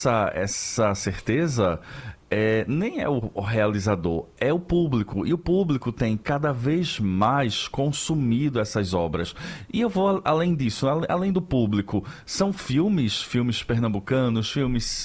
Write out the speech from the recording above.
essa certeza nem é o realizador, é o público. E o público tem cada vez mais consumido essas obras. E eu vou além disso, além do público, são filmes pernambucanos, filmes